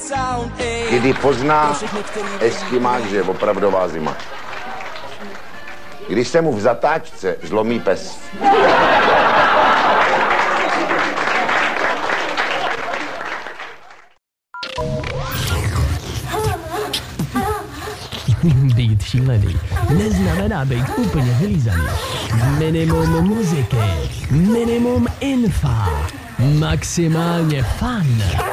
Kdy pozná Eskimák, že je opravdová zima. Když se mu v zatáčce zlomí pes. Být šílený neznamená být úplně vylízaný. Minimum muziky, minimum infa, maximálně fun.